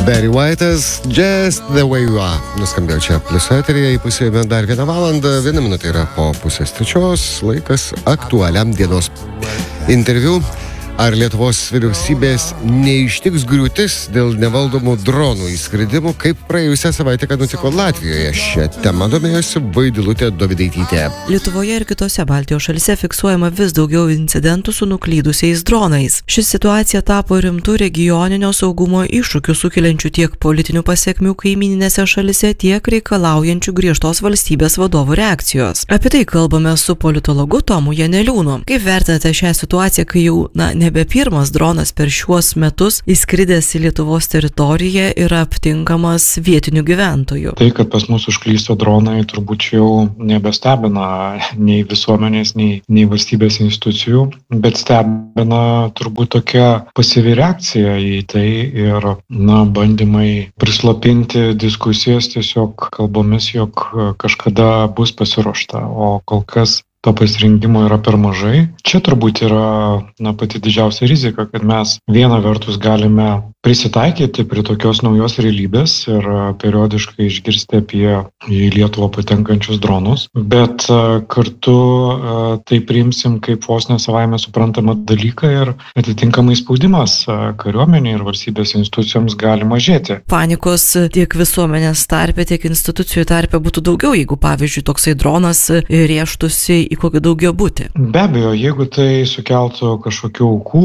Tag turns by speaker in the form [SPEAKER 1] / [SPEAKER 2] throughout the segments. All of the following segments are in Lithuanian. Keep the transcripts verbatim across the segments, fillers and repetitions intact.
[SPEAKER 1] Barry White'as Just the Way You Are. Nuskambėjo čia pliuso eteryje, įpusėjome dar vieną valandą, viena minutė yra po pusės trečios, laikas aktualiam dienos interviu. Ar Lietuvos vyriausybės neištiks griūtis dėl nevaldomų dronų įskridimų, kaip praėjusią savaitę, kad nutiko Latvijoje? Šią temą domėjosi Vaidilutė Dovydaitytė.
[SPEAKER 2] Lietuvoje ir kitose Baltijos šalyse fiksuojama vis daugiau incidentų su nuklydusiais dronais. Ši situacija tapo rimtų regioninio saugumo iššūkių, sukeliančių tiek politinių pasiekmių kaimyninėse šalyse, tiek reikalaujančių griežtos valstybės vadovų reakcijos. Apie tai kalbame su politologu Tomu Janeliūnu. Kaip vertinate šią situaciją, kai jau, na, nebe pirmas dronas per šiuos metus įskridęs į Lietuvos teritoriją yra aptinkamas vietinių gyventojų?
[SPEAKER 3] Tai, kad pas mus užklysta dronai, turbūt jau nebestebina nei visuomenės, nei, nei valstybės institucijų, bet stebina turbūt tokia pasyvi reakcija į tai ir, na, bandymai prislopinti diskusijas tiesiog kalbomis, jog kažkada bus pasiruošta, o kol kas to pasirinkimo yra per mažai. Čia turbūt yra, na, pati didžiausia rizika, kad mes viena vertus galime prisitaikyti prie tokios naujos realybės ir periodiškai išgirsti apie į Lietuvą patenkančius dronus, bet kartu tai priimsim kaip vos ne savaime suprantamą dalyką ir atitinkamai spaudimas kariuomenei ir valstybės institucijoms gali mažėti.
[SPEAKER 2] Panikos tiek visuomenės tarpe, tiek institucijų tarpe būtų daugiau, jeigu, pavyzdžiui, toksai dronas rėžtųsi į kokį daugiabutį.
[SPEAKER 3] Be abejo, jeigu tai sukeltų kažkokių aukų,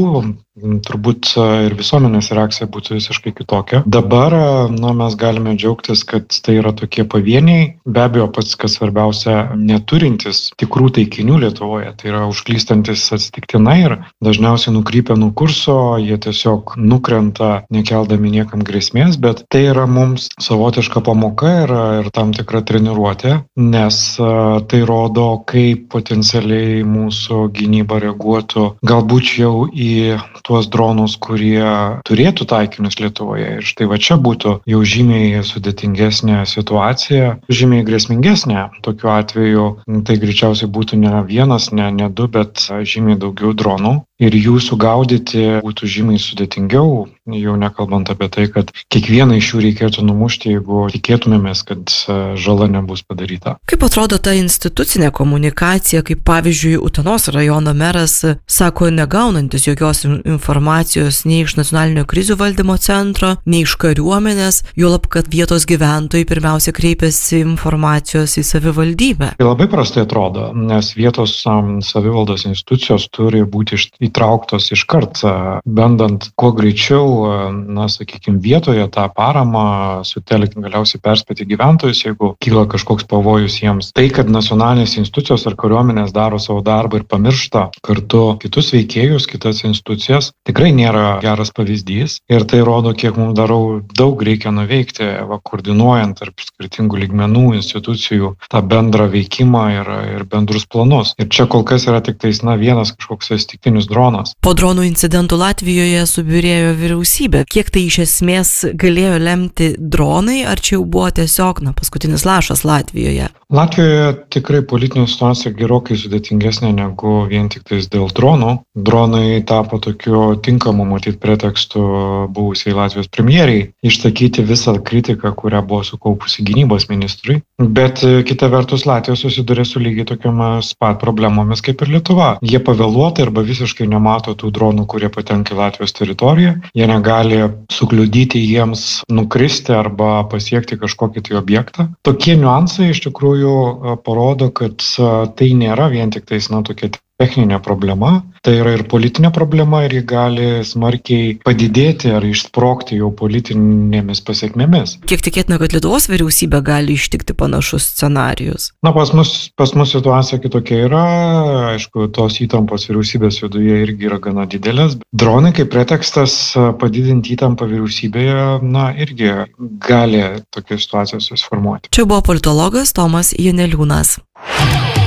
[SPEAKER 3] turbūt ir visuomenės reakcija būtų visiškai kitokia. Dabar, na, mes galime džiaugtis, kad tai yra tokie pavieniai, be abejo, pats, kas svarbiausia, neturintis tikrų taikinių Lietuvoje, tai yra užklystantis atsitiktinai ir dažniausiai nukrypia nuo kurso, jie tiesiog nukrenta, nekeldami niekam grėsmės, bet tai yra mums savotiška pamoka ir, ir tam tikra treniruotė, nes tai rodo, kaip potencialiai mūsų gynyba reaguotų galbūt jau į tuos dronus, kurie turėtų taikinius Lietuvoje. Ir štai va čia būtų jau žymiai sudėtingesnė situacija, žymiai grėsmingesnė. Tokiu atveju tai greičiausiai būtų ne vienas, ne, ne du, bet žymiai daugiau dronų. Ir jų sugaudyti būtų žymiai sudėtingiau, jau nekalbant apie tai, kad kiekvieną iš jų reikėtų numušti, jeigu tikėtumėmės, kad žala nebus padaryta.
[SPEAKER 2] Kaip atrodo ta institucinė komunikacija, kaip pavyzdžiui Utenos rajono meras sako, negaunantis jokios informacijos nei iš nacionalinio krizių valdymo centro, nei iš kariuomenės, juolab, kad vietos gyventojai pirmiausia kreipiasi informacijos į savivaldybę?
[SPEAKER 3] Tai labai prastai atrodo, nes vietos um, savivaldos institucijos turi būti iš įtrauktos iškart, bandant kuo greičiau, na, sakykime, vietoje tą paramą sutelkti, galiausiai perspėti gyventojus, jeigu kyla kažkoks pavojus jiems. Tai, kad nacionalinės institucijos ar kariuomenės daro savo darbą ir pamiršta kartu kitus veikėjus, kitas institucijas, tikrai nėra geras pavyzdys. Ir tai rodo, kiek mums darau daug reikia nuveikti, va, koordinuojant tarp skirtingų lygmenų institucijų tą bendrą veikimą ir, ir bendrus planus. Ir čia kol kas yra tik tais, na, vienas kažkoks atsitiktinis dronas.
[SPEAKER 2] Po dronų incidentų Latvijoje subyrėjo vyriausybė. Kiek tai iš esmės galėjo lemti dronai, ar čia jau buvo tiesiog, na, paskutinis lašas Latvijoje?
[SPEAKER 3] Latvijoje tikrai politinė situacija gerokai sudėtingesnė negu vien tik tais dėl dronų. Dronai tapo tokiu tinkamu, matyt, pretekstu buvusiai Latvijos premjeriai išsakyti visą kritiką, kurią buvo sukaupusi gynybos ministrui. Bet kita vertus, Latvija susiduria su lygiai tokiamis pat problemomis kaip ir Lietuva. Jie pavėluotai arba visiškai nemato tų dronų, kurie patenka į Latvijos teritoriją. Jie negali sukliudyti jiems nukristi arba pasiekti kažkokį tai objektą. Tokie niuansai iš tikrųjų parodo, kad tai nėra vien tik tais, na, tokia techninė problema, tai yra ir politinė problema ir ji gali smarkiai padidėti ar išsprogti jau politinėmis pasiekmėmis.
[SPEAKER 2] Kiek tikėtina, kad Lietuvos vyriausybė gali ištikti panašus scenarijus?
[SPEAKER 3] Na, pas mus, pas mus situacija kitokia yra, aišku, tos įtampos vyriausybės viduje irgi yra gana didelės. Dronai kaip pretekstas padidinti įtampą vyriausybėje, na, irgi gali tokia situacija susiformuoti.
[SPEAKER 2] Čia buvo politologas Tomas Janeliūnas.